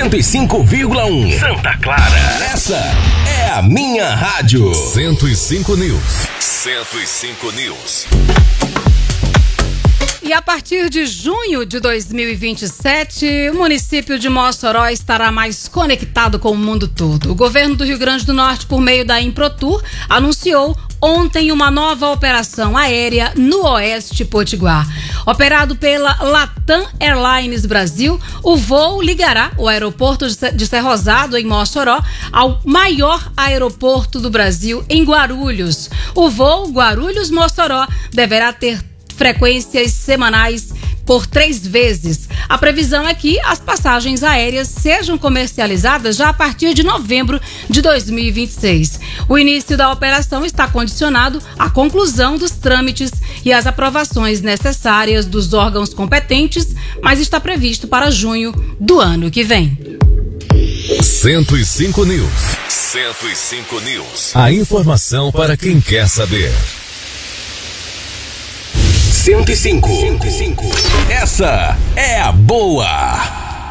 105,1 Santa Clara. Essa é a minha rádio. 105 News. 105 News. E a partir de junho de 2027, o município de Mossoró estará mais conectado com o mundo todo. O governo do Rio Grande do Norte, por meio da Improtur, anunciou ontem uma nova operação aérea no Oeste Potiguar. Operado pela Latam Airlines Brasil, o voo ligará o aeroporto de Cerrosado, em Mossoró, ao maior aeroporto do Brasil, em Guarulhos. O voo Guarulhos-Mossoró deverá ter frequências semanais por 3 vezes. A previsão é que as passagens aéreas sejam comercializadas já a partir de novembro de 2026. O início da operação está condicionado à conclusão dos trâmites e às aprovações necessárias dos órgãos competentes, mas está previsto para junho do ano que vem. 105 News. 105 News. A informação para quem quer saber. 105. Essa é a boa.